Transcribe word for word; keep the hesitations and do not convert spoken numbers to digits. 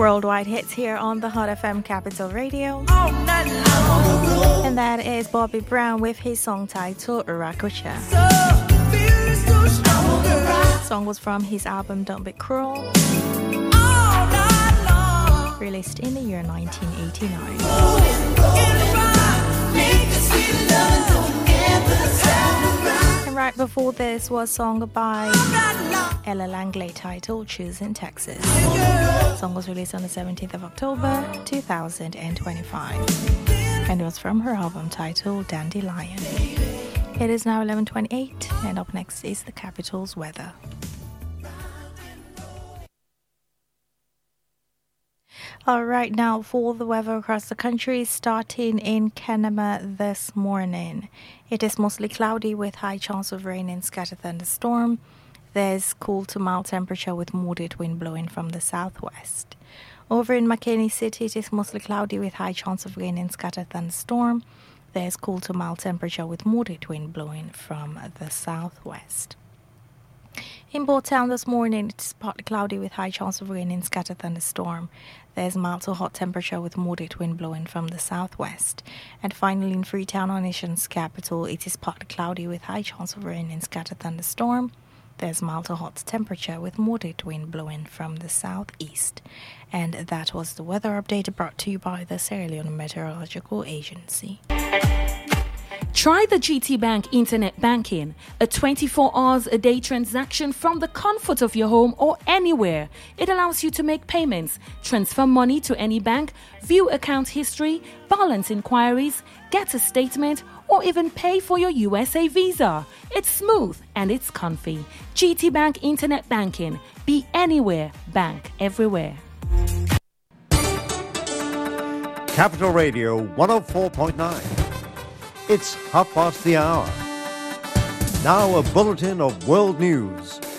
Worldwide hits here on the Hot F M Capital Radio. And that is Bobby Brown with his song titled Rakucha. The song was from his album Don't Be Cruel, released in the year nineteen eighty-nine. And right before this was a song by Ella Langley titled Choosing Texas. The song was released on the seventeenth of October two thousand twenty-five, and it was from her album titled Dandelion. It is now eleven twenty-eight, and up next is the capital's weather. All right, now for the weather across the country, starting in Kenema this morning. It is mostly cloudy with high chance of rain and scattered thunderstorm. There's cool to mild temperature with moderate wind blowing from the southwest. Over in McKinney City, it is mostly cloudy with high chance of rain and scattered thunderstorm. There's cool to mild temperature with moderate wind blowing from the southwest. In Bourtown this morning, it's partly cloudy with high chance of rain and scattered thunderstorm. There's mild to hot temperature with moderate wind blowing from the southwest. And finally, in Freetown, our nation's capital, it is partly cloudy with high chance of rain and scattered thunderstorm. There's mild to hot temperature with moderate wind blowing from the southeast. And that was the weather update brought to you by the Sierra Leone Meteorological Agency. Try the G T Bank Internet Banking, a twenty-four hours a day transaction from the comfort of your home or anywhere. It allows you to make payments, transfer money to any bank, view account history, balance inquiries, get a statement, or even pay for your U S A visa. It's smooth and it's comfy. G T Bank Internet Banking. Be anywhere, bank everywhere. Capital Radio one oh four point nine. It's half past the hour. Now a bulletin of world news